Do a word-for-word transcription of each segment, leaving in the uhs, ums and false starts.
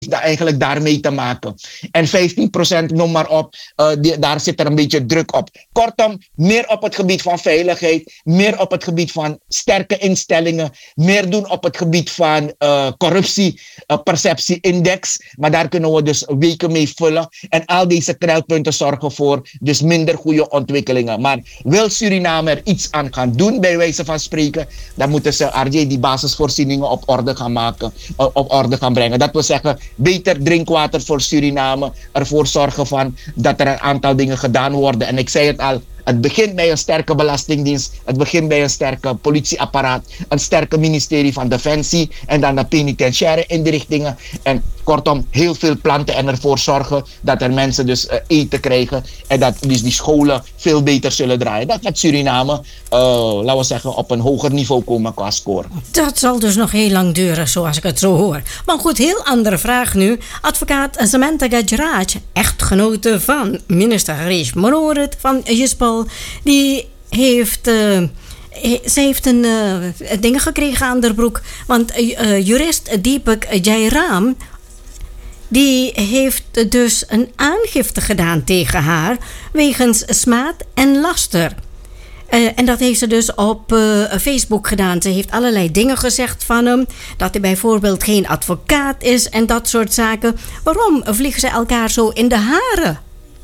daar eigenlijk daarmee te maken. En vijftien procent, noem maar op, uh, die, daar zit er een beetje druk op. Kortom, meer op het gebied van veiligheid, meer op het gebied van sterke instellingen, meer doen op het gebied van uh, corruptie, uh, perceptie-index. Maar daar kunnen we dus weken mee vullen. En al deze knelpunten zorgen voor dus minder goede ontwikkelingen. Maar wil Suriname er iets aan gaan doen, bij wijze van spreken, dan moeten ze R J die basisvoorzieningen op orde gaan maken, uh, op orde gaan brengen. Dat wil zeggen, beter drinkwater voor Suriname. Ervoor zorgen van dat er een aantal dingen gedaan worden. En ik zei het al, het begint bij een sterke belastingdienst. Het begint bij een sterke politieapparaat. Een sterke ministerie van Defensie. En dan de penitentiaire inrichtingen. En kortom, heel veel planten en ervoor zorgen dat er mensen dus uh, eten krijgen. En dat dus die scholen veel beter zullen draaien. Dat gaat Suriname, uh, laten we zeggen, op een hoger niveau komen qua score. Dat zal dus nog heel lang duren, zoals ik het zo hoor. Maar goed, heel andere vraag nu. Advocaat Samantha Gajraj, echtgenote van minister Harish Manorit van Juspel, die heeft... Uh, Ze heeft een uh, ding gekregen aan haar broek. Want uh, jurist Deepak Jairam, die heeft dus een aangifte gedaan tegen haar wegens smaad en laster. Uh, en dat heeft ze dus op uh, Facebook gedaan. Ze heeft allerlei dingen gezegd van hem. Dat hij bijvoorbeeld geen advocaat is en dat soort zaken. Waarom vliegen ze elkaar zo in de haren?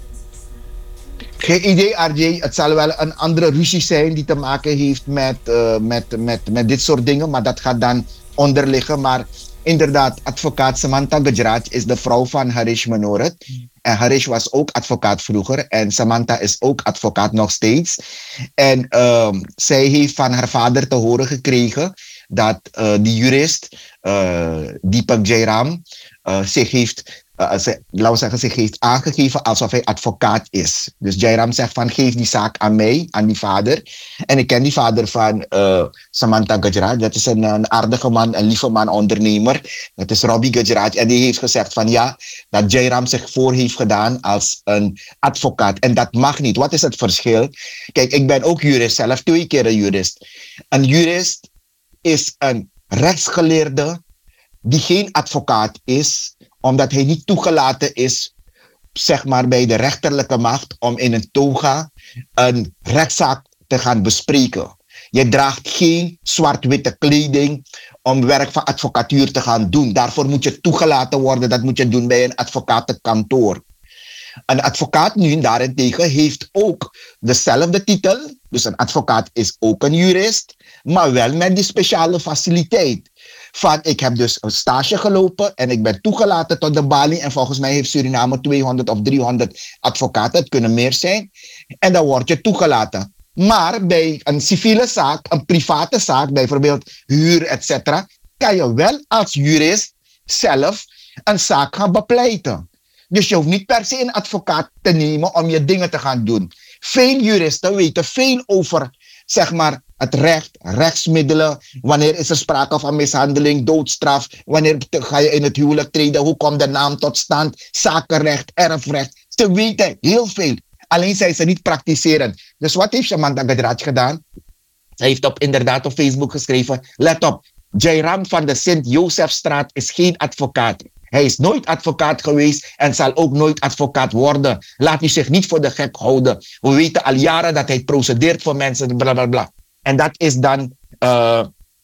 Geen idee, R J. Het zal wel een andere ruzie zijn die te maken heeft met, uh, met, met, met dit soort dingen. Maar dat gaat dan onderliggen. Maar inderdaad, advocaat Samantha Gajraj is de vrouw van Harish Manorit. En Harish was ook advocaat vroeger. En Samantha is ook advocaat nog steeds. En uh, zij heeft van haar vader te horen gekregen dat uh, die jurist, uh, Deepak Jairam, uh, zich heeft... Uh, ze, laten we zeggen, zich heeft aangegeven alsof hij advocaat is. Dus Jairam zegt van, geef die zaak aan mij, aan die vader. En ik ken die vader van uh, Samantha Gajraj. Dat is een, een aardige man, een lieve man, ondernemer. Dat is Robbie Gajraj. En die heeft gezegd van ja, dat Jairam zich voor heeft gedaan als een advocaat. En dat mag niet. Wat is het verschil? Kijk, ik ben ook jurist, zelf twee keer een jurist. Een jurist is een rechtsgeleerde die geen advocaat is, omdat hij niet toegelaten is, zeg maar, bij de rechterlijke macht om in een toga een rechtszaak te gaan bespreken. Je draagt geen zwart-witte kleding om werk van advocatuur te gaan doen. Daarvoor moet je toegelaten worden. Dat moet je doen bij een advocatenkantoor. Een advocaat nu daarentegen heeft ook dezelfde titel. Dus een advocaat is ook een jurist, maar wel met die speciale faciliteit. Van, ik heb dus een stage gelopen en ik ben toegelaten tot de balie. En volgens mij heeft Suriname tweehonderd of driehonderd advocaten. Het kunnen meer zijn. En dan word je toegelaten. Maar bij een civiele zaak, een private zaak, bijvoorbeeld huur, et cetera, kan je wel als jurist zelf een zaak gaan bepleiten. Dus je hoeft niet per se een advocaat te nemen om je dingen te gaan doen. Veel juristen weten veel over, zeg maar, het recht, rechtsmiddelen. Wanneer is er sprake van mishandeling, doodstraf? Wanneer ga je in het huwelijk treden? Hoe komt de naam tot stand? Zakenrecht, erfrecht. Ze weten heel veel. Alleen zijn ze niet praktiseren. Dus wat heeft Samantha Gajraj gedaan? Hij heeft op, inderdaad op Facebook geschreven. Let op, Jairam van de Sint-Josefstraat is geen advocaat. Hij is nooit advocaat geweest en zal ook nooit advocaat worden. Laat u zich niet voor de gek houden. We weten al jaren dat hij procedeert voor mensen, bla bla bla. En dat is dan, uh,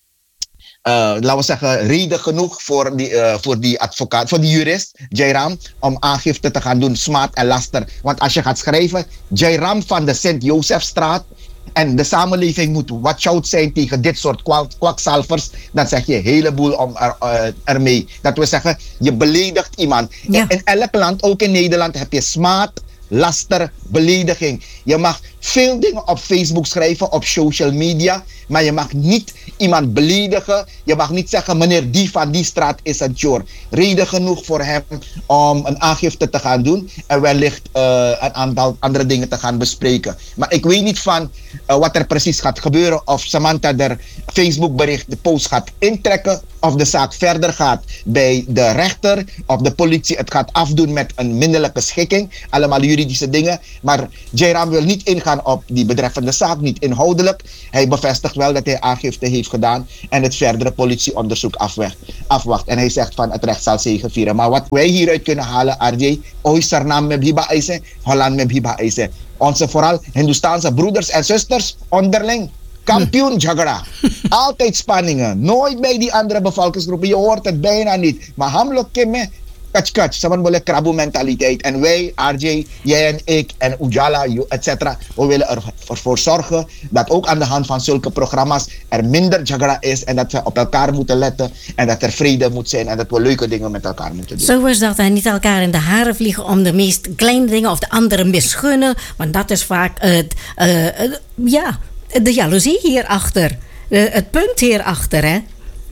uh, laten we zeggen, reden genoeg voor die, uh, voor die advocaat, voor die jurist, Jairam, om aangifte te gaan doen, smaad en laster. Want als je gaat schrijven, Jairam van de Sint-Josefstraat, en de samenleving moet watch-out zijn tegen dit soort kwak, kwakzalvers, dan zeg je een heleboel om er, uh, ermee. Dat wil zeggen, je beledigt iemand. Ja. In, in elk land, ook in Nederland, heb je smaad, laster, belediging. Je mag veel dingen op Facebook schrijven, op social media, maar je mag niet iemand beledigen. Je mag niet zeggen, meneer die van die straat is een chor. Reden genoeg voor hem om een aangifte te gaan doen en wellicht uh, een aantal andere dingen te gaan bespreken. Maar ik weet niet van uh, wat er precies gaat gebeuren, of Samantha er Facebook bericht, de post gaat intrekken, of de zaak verder gaat bij de rechter of de politie het gaat afdoen met een minderlijke schikking. Allemaal juridische dingen. Maar Jairam wil niet ingaan op die betreffende zaak, niet inhoudelijk. Hij bevestigt zegt wel dat hij aangifte heeft gedaan en het verdere politieonderzoek afwacht. afwacht. En hij zegt van het recht zal zegevieren. Maar wat wij hieruit kunnen halen, R J, Oosternaam met Biba Eisen, Holland met Biba Eisen. Onze vooral Hindoestaanse broeders en zusters onderling. Kampioen Jagara. Altijd spanningen. Nooit bij die andere bevolkingsgroepen. Je hoort het bijna niet. Maar hamlok kimme. Kach kach. Saman bole krabu mentaliteit. En wij, R J, jij en ik en Ujala, et cetera. We willen ervoor zorgen dat ook aan de hand van zulke programma's er minder Jagara is. En dat we op elkaar moeten letten. En dat er vrede moet zijn. En dat we leuke dingen met elkaar moeten doen. Zo is dat. En niet elkaar in de haren vliegen om de meest kleine dingen of de anderen misgunnen. Want dat is vaak het, uh, uh, ja... de jaloezie hierachter. Uh, het punt hierachter, hè?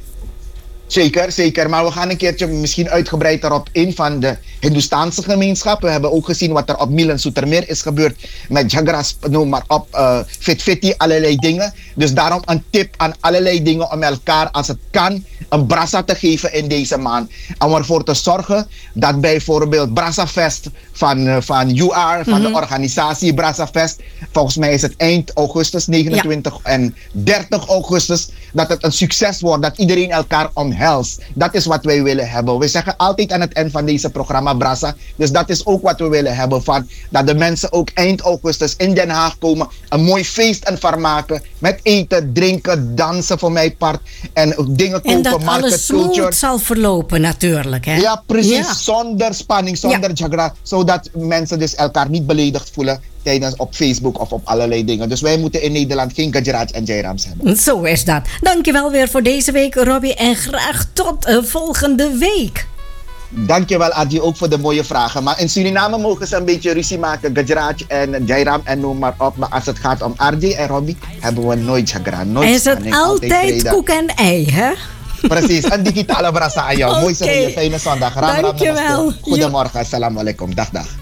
Zeker, zeker. Maar we gaan een keertje misschien uitgebreid daarop in van de Hindoestaanse gemeenschap. We hebben ook gezien wat er op Milan Soetermeer is gebeurd met Jagras, noem maar op, uh, Fit-Fiti, allerlei dingen. Dus daarom een tip aan allerlei dingen om elkaar, als het kan, een brasa te geven in deze maand. Om ervoor te zorgen dat bijvoorbeeld Brassafest van, uh, van U R, van mm-hmm. de organisatie Brassafest, volgens mij is het eind augustus, negenentwintig ja. en dertig augustus, dat het een succes wordt, dat iedereen elkaar omhelst. Dat is wat wij willen hebben. We zeggen altijd aan het eind van deze programma Brassa. Dus dat is ook wat we willen hebben. Van, dat de mensen ook eind augustus in Den Haag komen. Een mooi feest en vermaken. Met eten, drinken, dansen voor mijn part. En dingen kopen, en dat market, alles culture. smooth zal verlopen natuurlijk. Hè? Ja, precies. Ja. Zonder spanning, zonder ja. jagra. Zodat mensen dus elkaar niet beledigd voelen tijdens op Facebook of op allerlei dingen. Dus wij moeten in Nederland geen Gajraj en Jairams hebben. Zo is dat. Dankjewel weer voor deze week, Robbie. En graag tot uh, volgende week. Dankjewel, Adi, ook voor de mooie vragen. Maar in Suriname mogen ze een beetje ruzie maken. Gajraj en Jairam en noem maar op. Maar als het gaat om R J en Robbie, hebben we nooit jagra. Nooit en is het spanning, altijd, altijd koek en ei, hè? Precies, een digitale brassa aan jou. Okay. Mooie fijne zondag. Dankjewel. Goedemorgen, assalamu alaikum. Dag, dag.